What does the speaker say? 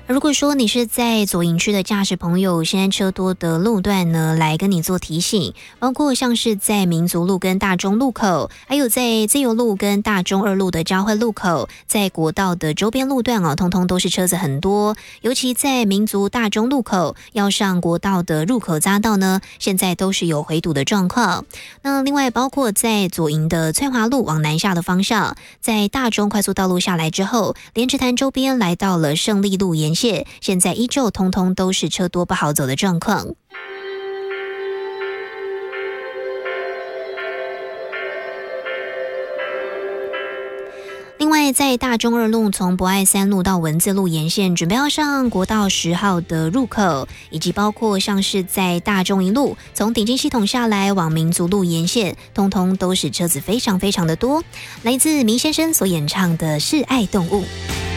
如果说你是在左营区的驾驶朋友，现在车多的路段呢，来跟你做提醒，包括像是在民族路跟大中路口，还有在自由路跟大中二路的交汇路口，在国道的周边路段通通都是车子很多，尤其在民族大中路口要上国道的入口匝道呢，现在都是有回堵的状况。那另外包括在左营的翠华路往南下的方向，在大中快速道路下来之后，莲池潭周边来到了胜利路沿线，现在依旧通通都是车多不好走的状况。另外，在大中二路从博爱三路到文字路沿线，准备要上国道10号的入口，以及包括像是在大中一路从顶金系统下来往民族路沿线，通通都是车子非常非常的多。来自迷先生所演唱的《是爱动物》。